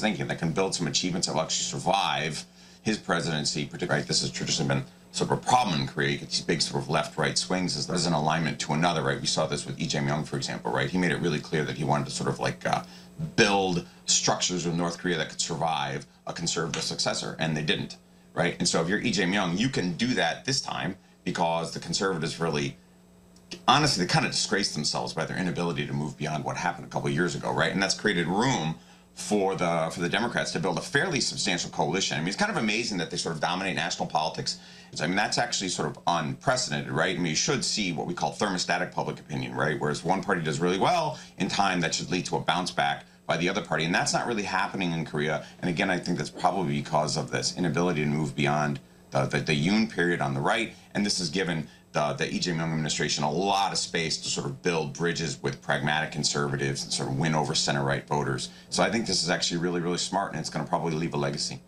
thinking, that can build some achievements that will actually survive his presidency, particularly, right? This has traditionally been sort of a problem in Korea. You get these big sort of left-right swings as there's an alignment to another, right? We saw this with Lee Jae-myung, for example, right? He made it really clear that he wanted to sort of like build structures of North Korea that could survive a conservative successor, and they didn't, right? And so if you're Lee Jae-myung, you can do that this time because the conservatives really, honestly, they kind of disgraced themselves by their inability to move beyond what happened a couple of years ago, right? And that's created room for the Democrats to build a fairly substantial coalition. I mean, it's kind of amazing that they sort of dominate national politics. I mean, that's actually sort of unprecedented, right? I mean, you should see what we call thermostatic public opinion, right? Whereas one party does really well in time, that should lead to a bounce back by the other party. And that's not really happening in Korea. And again, I think that's probably because of this inability to move beyond the Yoon period on the right. And this has given the Lee Jae-myung administration a lot of space to sort of build bridges with pragmatic conservatives and sort of win over center-right voters. So I think this is actually really, really smart, and it's going to probably leave a legacy.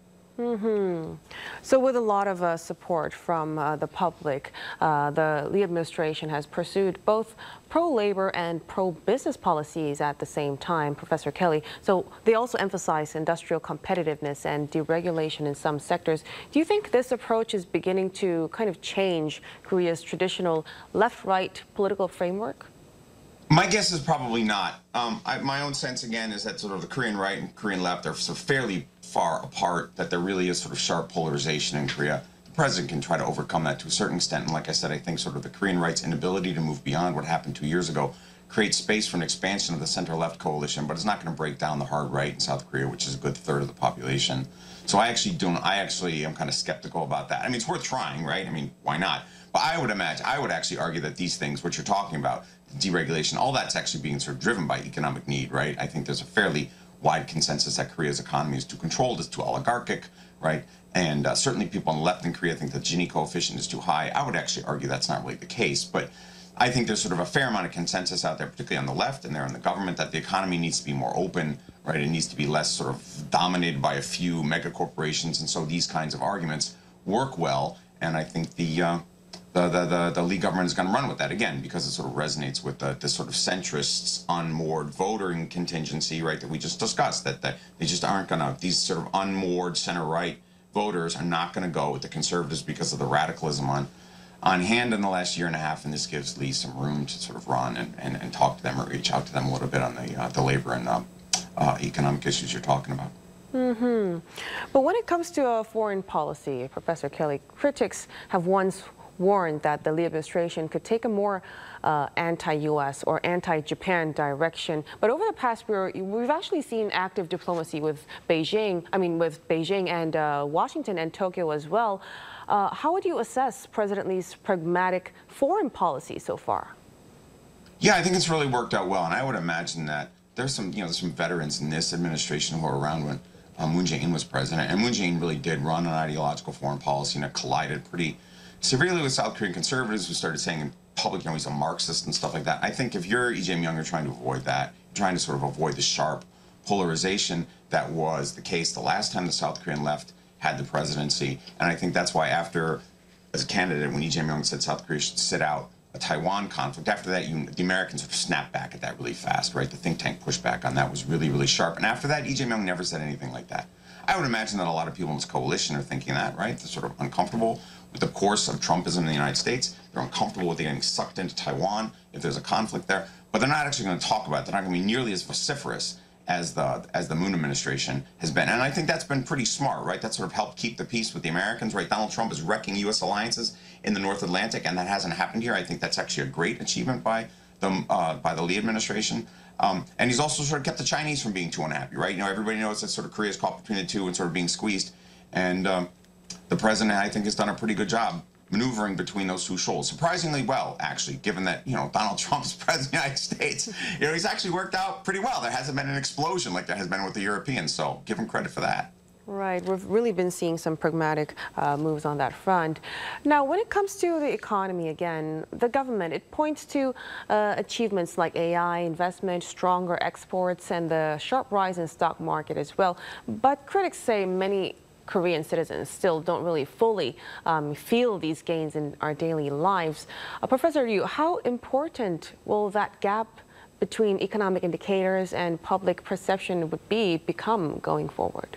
So with a lot of support from the public, the Lee administration has pursued both pro-labor and pro-business policies at the same time, Professor Kelly. So they also emphasize industrial competitiveness and deregulation in some sectors. Do you think this approach is beginning to kind of change Korea's traditional left-right political framework? My guess is probably not. My own sense, again, is that sort of the Korean right and Korean left are sort of fairly far apart, that there really is sort of sharp polarization in Korea. The president can try to overcome that to a certain extent. And like I said, I think sort of the Korean right's inability to move beyond what happened 2 years ago creates space for an expansion of the center-left coalition, but it's not going to break down the hard right in South Korea, which is a good third of the population. So I actually am kind of skeptical about that. I mean, it's worth trying, right? I mean, why not? But I would actually argue that these things, what you're talking about, deregulation, all that's actually being sort of driven by economic need, right? I think there's a fairly wide consensus that Korea's economy is too controlled, it's too oligarchic, right? And certainly people on the left in Korea think the Gini coefficient is too high. I would actually argue that's not really the case, but I think there's sort of a fair amount of consensus out there, particularly on the left and there in the government, that the economy needs to be more open, right? It needs to be less sort of dominated by a few mega corporations, and so these kinds of arguments work well, and I think the Lee government is going to run with that, again, because it sort of resonates with the sort of centrists, unmoored voting contingency, right, that we just discussed, that they just aren't going to, these sort of unmoored center-right voters are not going to go with the conservatives because of the radicalism on hand in the last year and a half, and this gives Lee some room to sort of run and talk to them or reach out to them a little bit on the labor and economic issues you're talking about. But when it comes to foreign policy, Professor Kelly, critics have once warned that the Lee administration could take a more anti-U.S. or anti-Japan direction. But over the past year, we've actually seen active diplomacy with Beijing and Washington and Tokyo as well. How would you assess President Lee's pragmatic foreign policy so far? Yeah, I think it's really worked out well, and I would imagine that there's some veterans in this administration who were around when Moon Jae-in was president, and Moon Jae-in really did run an ideological foreign policy, and it collided pretty severely with South Korean conservatives who started saying in public, he's a Marxist and stuff like that. I think if you're Lee Jae-myung, you're trying to avoid that. You're trying to sort of avoid the sharp polarization that was the case the last time the South Korean left had the presidency. And I think that's why after, as a candidate, when Lee Jae-myung said South Korea should sit out a Taiwan conflict, after that, the Americans sort of snapped back at that really fast, right? The think tank pushback on that was really, really sharp. And after that, Lee Jae-myung never said anything like that. I would imagine that a lot of people in this coalition are thinking that, right? They're sort of uncomfortable with the course of Trumpism in the United States. They're uncomfortable with getting sucked into Taiwan if there's a conflict there. But they're not actually going to talk about it. They're not going to be nearly as vociferous as the Moon administration has been. And I think that's been pretty smart, right? That sort of helped keep the peace with the Americans, right? Donald Trump is wrecking U.S. alliances in the North Atlantic, and that hasn't happened here. I think that's actually a great achievement by the Lee administration. And he's also sort of kept the Chinese from being too unhappy, right? Everybody knows that sort of Korea's caught between the two and sort of being squeezed. And the president, I think, has done a pretty good job maneuvering between those two shoals. Surprisingly well, actually, given that, Donald Trump's president of the United States, he's actually worked out pretty well. There hasn't been an explosion like there has been with the Europeans, so give him credit for that. Right. We've really been seeing some pragmatic moves on that front. Now, when it comes to the economy, again, the government, it points to achievements like AI investment, stronger exports, and the sharp rise in stock market as well. But critics say many Korean citizens still don't really fully feel these gains in our daily lives. Professor Liu, how important will that gap between economic indicators and public perception would become going forward?